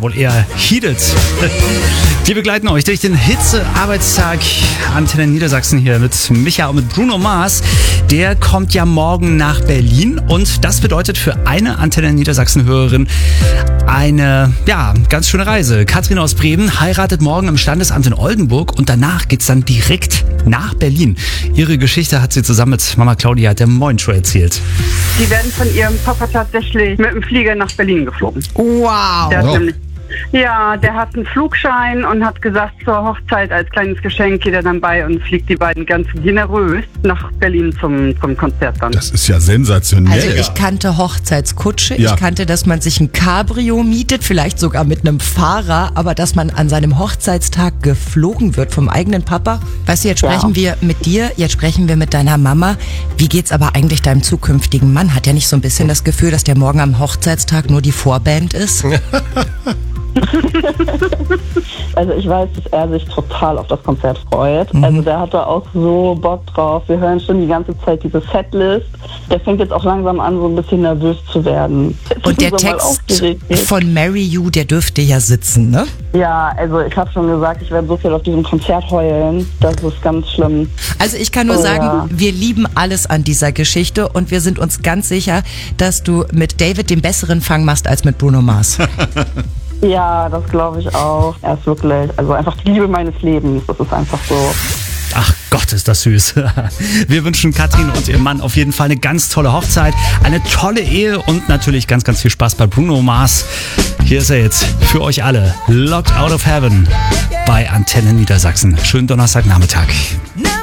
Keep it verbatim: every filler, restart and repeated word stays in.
wohl eher heated. Die begleiten euch durch den Hitze-Arbeitstag. Antenne Niedersachsen hier mit Micha und mit Bruno Mars. Der kommt ja morgen nach Berlin und das bedeutet für eine Antenne Niedersachsen-Hörerin eine, ja, ganz schöne Reise. Katrin aus Bremen heiratet morgen im Standesamt in Oldenburg und danach geht's dann direkt nach Berlin. Ihre Geschichte hat sie zusammen mit Mama Claudia der Moin Show erzählt. Die werden von ihrem Papa tatsächlich mit dem Flieger nach Berlin geflogen. Wow! Der hat Oh. nämlich, ja, der hat einen Flugschein und hat gesagt, zur Hochzeit als kleines Geschenk geht er dann bei und fliegt die beiden ganz generös nach Berlin zum, zum Konzert dann. Das ist ja sensationell. Also ich kannte Hochzeitskutsche, Ja. ich kannte, dass man sich ein Cabrio mietet, vielleicht sogar mit einem Fahrer, aber dass man an seinem Hochzeitstag geflogen wird vom eigenen Papa. Weißt du, jetzt sprechen Ja. wir mit dir, jetzt sprechen wir mit deiner Mama. Wie geht's aber eigentlich deinem zukünftigen Mann? Hat er nicht so ein bisschen das Gefühl, dass der morgen am Hochzeitstag nur die Vorband ist? Also ich weiß, dass er sich total auf das Konzert freut. Mhm. Also der hat da auch so Bock drauf. Wir hören schon die ganze Zeit diese Setlist. Der fängt jetzt auch langsam an, so ein bisschen nervös zu werden. Und der So mal Text aufgeregt ist. von Marry You, der dürfte ja sitzen, ne? Ja, also ich habe schon gesagt, ich werde so viel auf diesem Konzert heulen. Das ist ganz schlimm. Also ich kann nur Oh, sagen, ja. wir lieben alles an dieser Geschichte und wir sind uns ganz sicher, dass du mit David den besseren Fang machst als mit Bruno Mars. Ja, das glaube ich auch. Er ist wirklich, also einfach die Liebe meines Lebens. Das ist einfach so. Ach Gott, ist das süß. Wir wünschen Katrin und ihrem Mann auf jeden Fall eine ganz tolle Hochzeit, eine tolle Ehe und natürlich ganz, ganz viel Spaß bei Bruno Mars. Hier ist er jetzt für euch alle. Locked Out of Heaven bei Antenne Niedersachsen. Schönen Donnerstagnachmittag.